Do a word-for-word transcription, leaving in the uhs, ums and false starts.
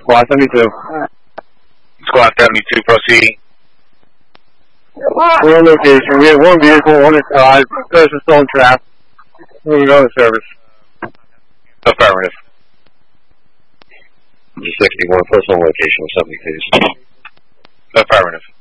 Squad seventy-two. Squad seventy-two, proceed. We're on location. We have one vehicle, one inside, person still in trap. We're going to service. Affirmative. G sixty-one, first on location, seventy, please. Affirmative.